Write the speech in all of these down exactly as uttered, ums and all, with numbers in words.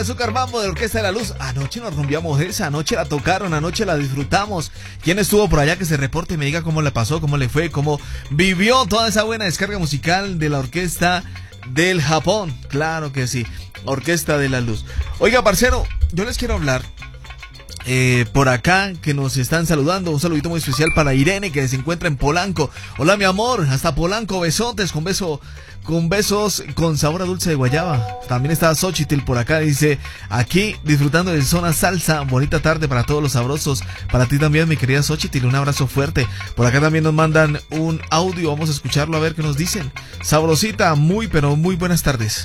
Azúcar Mambo de la Orquesta de la Luz. Anoche nos rumbiamos esa, anoche la tocaron, anoche la disfrutamos. ¿Quién estuvo por allá que se reporte y me diga cómo le pasó, cómo le fue, cómo vivió toda esa buena descarga musical de la Orquesta del Japón? Claro que sí, Orquesta de la Luz. Oiga, parcero, yo les quiero hablar eh, por acá que nos están saludando. Un saludito muy especial para Irene, que se encuentra en Polanco. Hola, mi amor, hasta Polanco, besotes, con beso... Con besos con sabor a dulce de guayaba. También está Xochitl por acá, dice: aquí disfrutando de Zona Salsa. Bonita tarde para todos los sabrosos. Para ti también, mi querida Xochitl, un abrazo fuerte. Por acá también nos mandan un audio, vamos a escucharlo a ver qué nos dicen. Sabrosita, muy pero muy buenas tardes.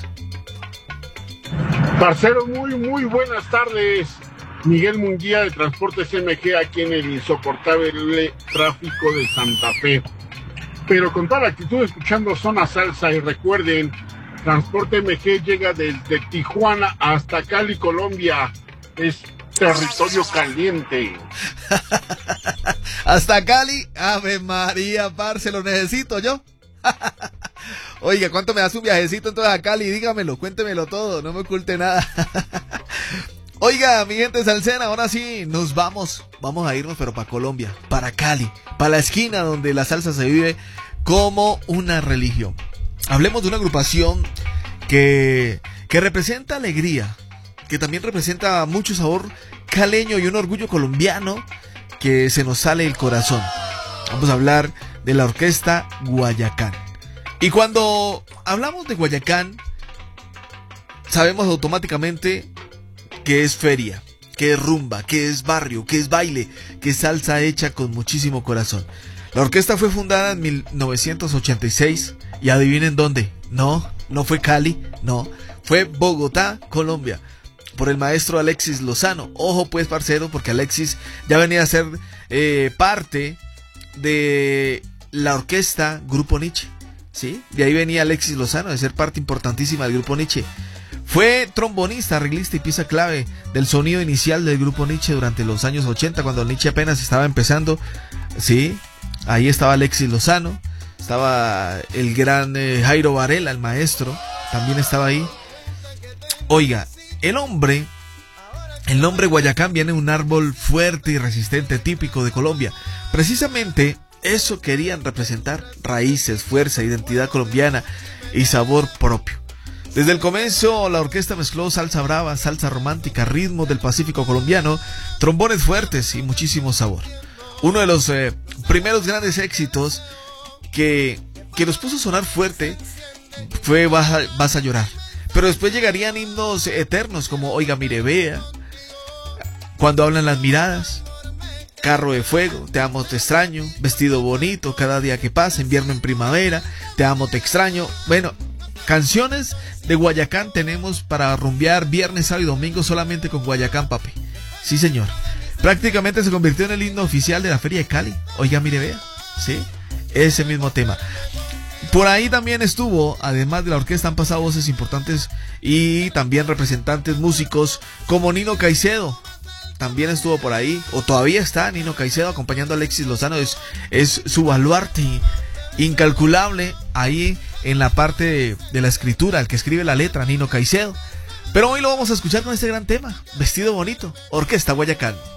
Parcero, muy muy buenas tardes. Miguel Munguía de Transportes M G aquí en el insoportable tráfico de Santa Fe. Pero con toda la actitud escuchando Zona Salsa. Y recuerden, Transporte M G llega desde Tijuana hasta Cali, Colombia. Es territorio caliente. Hasta Cali, Ave María, parce, lo necesito yo. Oiga, ¿cuánto me das un viajecito entonces a Cali? Dígamelo, cuéntemelo todo, no me oculte nada. Oiga, mi gente salsera, ahora sí, nos vamos, vamos a irnos, pero para Colombia, para Cali, para la esquina donde la salsa se vive como una religión. Hablemos de una agrupación que, que representa alegría, que también representa mucho sabor caleño y un orgullo colombiano que se nos sale el corazón. Vamos a hablar de la Orquesta Guayacán. Y cuando hablamos de Guayacán, sabemos automáticamente que es feria, que es rumba, que es barrio, que es baile, que es salsa hecha con muchísimo corazón. La orquesta fue fundada en mil novecientos ochenta y seis y adivinen dónde. No, no fue Cali, no, fue Bogotá, Colombia, por el maestro Alexis Lozano. Ojo pues, parcero, porque Alexis ya venía a ser eh, parte de la orquesta Grupo Nietzsche, ¿sí? De ahí venía Alexis Lozano, de ser parte importantísima del Grupo Nietzsche. Fue trombonista, arreglista y pieza clave del sonido inicial del Grupo Nietzsche durante los años ochenta, cuando Nietzsche apenas estaba empezando. Sí, ahí estaba Alexis Lozano, estaba el gran eh, Jairo Varela, el maestro, también estaba ahí. Oiga, el hombre, el nombre Guayacán viene de un árbol fuerte y resistente típico de Colombia. Precisamente eso querían representar: raíces, fuerza, identidad colombiana y sabor propio. Desde el comienzo, la orquesta mezcló salsa brava, salsa romántica, ritmos del Pacífico colombiano, trombones fuertes y muchísimo sabor. Uno de los eh, primeros grandes éxitos que, que los puso a sonar fuerte fue Vas a, Vas a llorar. Pero después llegarían himnos eternos como Oiga, mire, vea, Cuando hablan las miradas, Carro de fuego, Te amo, te extraño, Vestido bonito, Cada día que pasa, Invierno en primavera, Te amo, te extraño. Bueno, canciones de Guayacán tenemos para rumbear viernes, sábado y domingo solamente con Guayacán, papi. Sí, señor. Prácticamente se convirtió en el himno oficial de la Feria de Cali. Oiga, mire, vea. Sí, ese mismo tema. Por ahí también estuvo, además de la orquesta, han pasado voces importantes y también representantes músicos como Nino Caicedo. También estuvo por ahí, o todavía está Nino Caicedo acompañando a Alexis Lozano. Es, es su baluarte incalculable ahí en la parte de, de la escritura, el que escribe la letra, Nino Caicedo. Pero hoy lo vamos a escuchar con este gran tema, Vestido bonito, Orquesta Guayacán.